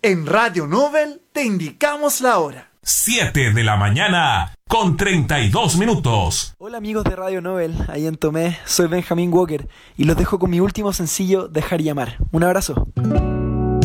En Radio Nobel te indicamos la hora. 7 de la mañana con 32 minutos. Hola amigos de Radio Nobel, ahí en Tomé, soy Benjamín Walker y los dejo con mi último sencillo, Dejar Llamar. Un abrazo.